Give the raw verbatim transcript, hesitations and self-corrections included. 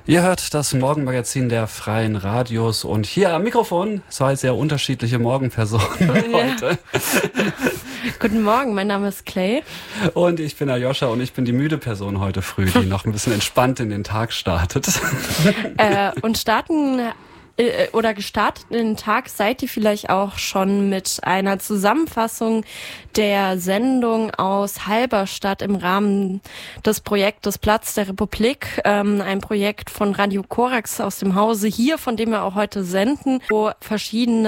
Ihr hört das Morgenmagazin der Freien Radios und hier am Mikrofon zwei sehr unterschiedliche Morgenpersonen heute. Guten Morgen, mein Name ist Clay. Und ich bin Aljoscha und ich bin die müde Person heute früh, die noch ein bisschen entspannt in den Tag startet. Äh, und starten äh, oder gestartet in den Tag seid ihr vielleicht auch schon mit einer Zusammenfassung der Sendung aus Halberstadt im Rahmen des Projektes Platz der Republik, ähm, ein Projekt von Radio Korax aus dem Hause hier, von dem wir auch heute senden, wo verschiedene